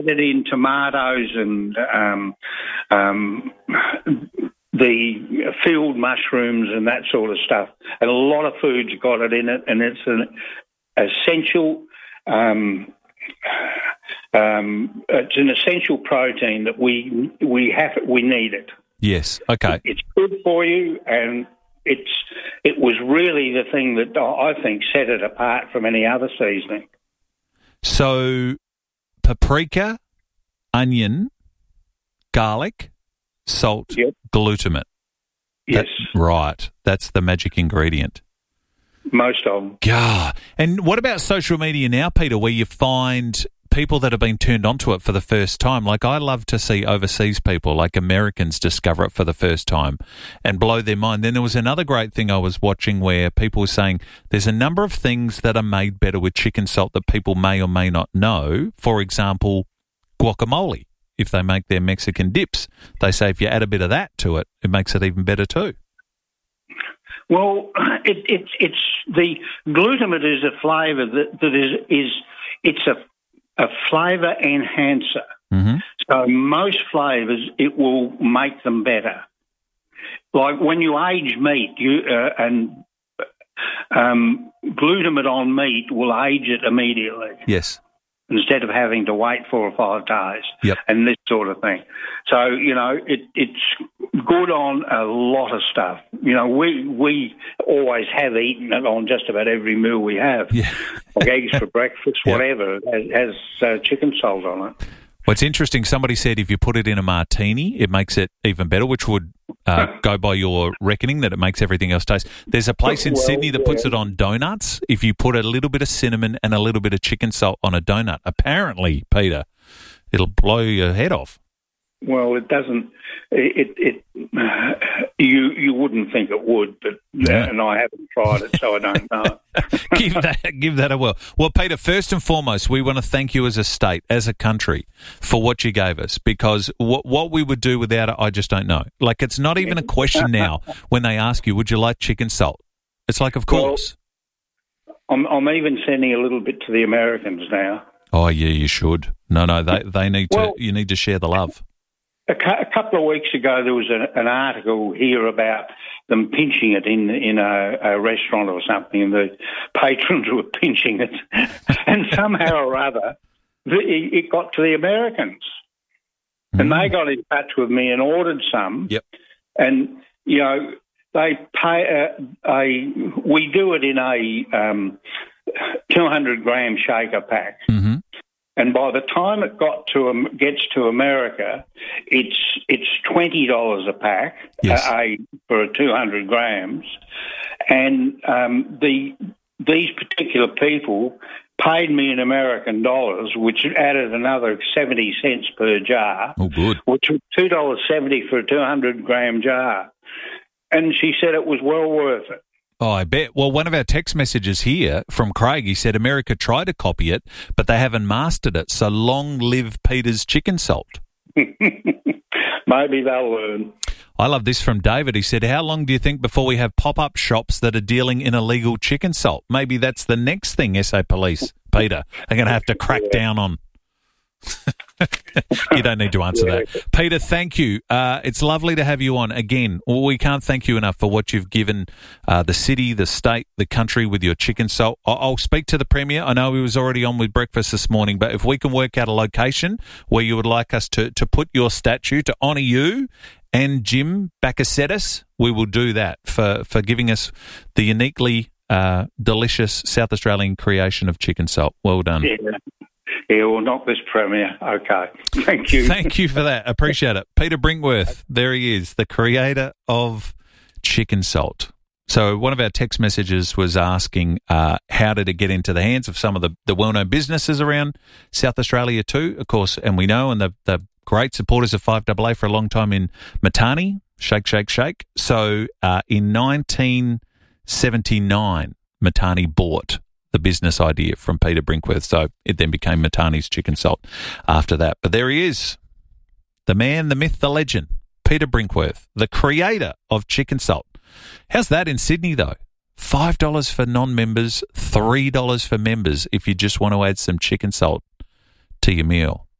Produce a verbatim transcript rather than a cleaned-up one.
it in tomatoes and um, um, the field mushrooms and that sort of stuff. And a lot of food's got it in it, and it's an essential. Um, um, it's an essential protein that we we have. We need it. Yes. Okay. It's good for you, and it's it was really the thing that I think set it apart from any other seasoning. So, paprika, onion, garlic, salt, yep. glutamate. Yes. That, right. That's the magic ingredient. Most of them. Yeah. And what about social media now, Peter, where you find people that have been turned onto it for the first time? Like, I love to see overseas people, like Americans, discover it for the first time and blow their mind. Then there was another great thing I was watching where people were saying there's a number of things that are made better with chicken salt that people may or may not know. For example, guacamole. If they make their Mexican dips, they say if you add a bit of that to it, it makes it even better too. Well, it, it, it's the glutamate is a flavour that, that is is it's a a flavour enhancer. Mm-hmm. So most flavours, it will make them better. Like when you age meat, you uh, and um, glutamate on meat will age it immediately. Yes. Instead of having to wait four or five days, yep. and this sort of thing. So, you know, it, it's good on a lot of stuff. You know, we we always have eaten it on just about every meal we have. Yeah. Like eggs for breakfast, yep. whatever, has, has uh, chicken salt on it. What's interesting, somebody said if you put it in a martini, it makes it even better, which would uh, go by your reckoning that it makes everything else taste. There's a place in well, Sydney that yeah. puts it on donuts. If you put a little bit of cinnamon and a little bit of chicken salt on a donut, apparently, Peter, it'll blow your head off. Well, it doesn't. It it uh, you you wouldn't think it would, but yeah. and I haven't tried it, so I don't know. give that give that a whirl. Well, Peter, first and foremost, we want to thank you as a state, as a country, for what you gave us, because what what we would do without it, I just don't know. Like, it's not even a question now when they ask you, "Would you like chicken salt?" It's like, of course. Well, I'm I'm even sending a little bit to the Americans now. Oh yeah, you should. No, no, they they need well, to. You need to share the love. A, cu- a couple of weeks ago, there was a, an article here about them pinching it in in a, a restaurant or something, and the patrons were pinching it, and somehow or other, the, it got to the Americans, mm. and they got in touch with me and ordered some. Yep. And you know, they pay a, a we do it in a um, two hundred gram shaker pack. Mm-hmm. And by the time it got to um, gets to America, it's it's twenty dollars a pack, yes. uh, a, for two hundred grams, and um, the these particular people paid me in American dollars, which added another seventy cents per jar. Oh, good. Which was two dollars seventy for a two hundred gram jar, and she said it was well worth it. Oh, I bet. Well, one of our text messages here from Craig, he said America tried to copy it, but they haven't mastered it. So long live Peter's chicken salt. Maybe they'll learn. I love this from David. He said, how long do you think before we have pop-up shops that are dealing in illegal chicken salt? Maybe that's the next thing S A Police, Peter, are going to have to crack yeah. down on. You don't need to answer yeah. that. Peter, thank you. Uh, it's lovely to have you on again. We can't thank you enough for what you've given uh, the city, the state, the country with your chicken salt. I'll speak to the Premier. I know he was already on with breakfast this morning, but if we can work out a location where you would like us to, to put your statue to honour you and Jim Bakasetas, we will do that for, for giving us the uniquely uh, delicious South Australian creation of chicken salt. Well done. Yeah. Yeah, well, not this Premier. Okay. Thank you. Thank you for that. Appreciate it. Peter Brinkworth, there he is, the creator of chicken salt. So one of our text messages was asking uh, how did it get into the hands of some of the, the well-known businesses around South Australia too, of course, and we know, and the, the great supporters of five A A for a long time in Matani, Shake, Shake, Shake. So uh, in nineteen seventy-nine, Matani bought the business idea from Peter Brinkworth. So it then became Matani's Chicken Salt after that. But there he is, the man, the myth, the legend, Peter Brinkworth, the creator of chicken salt. How's that in Sydney, though? five dollars for non-members, three dollars for members if you just want to add some chicken salt to your meal.